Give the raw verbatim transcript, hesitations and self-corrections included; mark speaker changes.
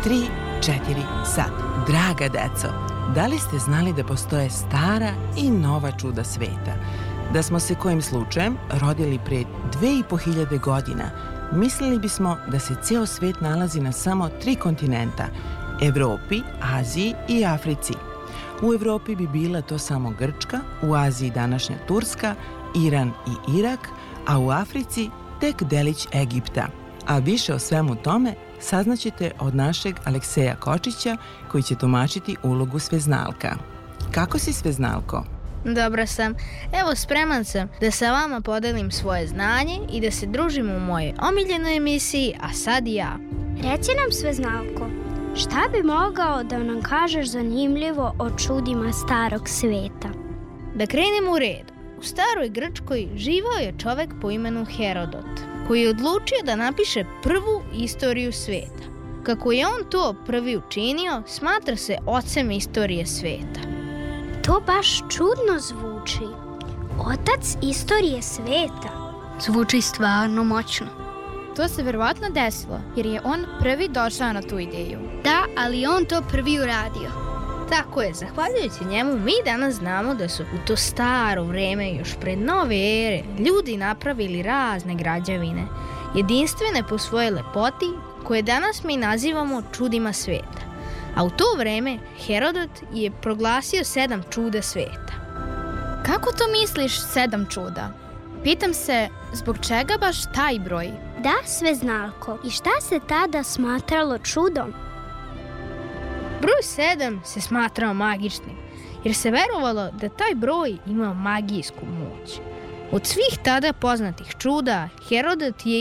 Speaker 1: tri, četiri, sad. Draga deco, da li ste znali da postoje stara i nova čuda sveta? Da smo se kojim slučajem rodili pre dve i po hiljade godina, mislili bismo da se ceo svet nalazi na samo tri kontinenta, Evropi, Aziji i Africi. U Evropi bi bila to samo Grčka, u Aziji današnja Turska, Iran i Irak, a u Africi tek delić Egipta. A više o svemu tome saznaćete od našeg Alekseja Kočića, koji će tumačiti ulogu sveznalka. Kako si, sveznalko?
Speaker 2: Dobro sam. Evo, spreman sam da sa vama podelim svoje znanje i da se družimo u mojoj omiljenoj emisiji, a sad i ja.
Speaker 3: Reci nam, sveznalko, šta bi mogao da nam kažeš zanimljivo o čudima starog sveta?
Speaker 2: Da krenemo u red. U staroj Grčkoj živao je čovek po imenu Herodot, koji je odlučio da napiše prvu istoriju sveta. Kako je on to prvi učinio, smatra se ocem istorije sveta.
Speaker 3: To baš čudno zvuči. Otac istorije sveta.
Speaker 4: Zvuči stvarno moćno.
Speaker 5: To se verovatno desilo, jer je on prvi došao na tu ideju.
Speaker 4: Da, ali on to prvi uradio.
Speaker 2: Tako je, zahvaljujući njemu mi danas znamo da su u to staro vreme, još pred nove ere, ljudi napravili razne građevine, jedinstvene po svojoj lepoti, koje danas mi nazivamo čudima sveta. A u to vreme Herodot je proglasio sedam čuda sveta.
Speaker 5: Kako to misliš, sedam čuda? Pitam se, zbog čega baš taj broj?
Speaker 3: Da, sveznalko, i šta se tada smatralo čudom?
Speaker 2: Broj sedam se smatrao magičnim, jer se verovalo da taj broj ima magijsku moć. Od svih tada poznatih čuda, Herodot je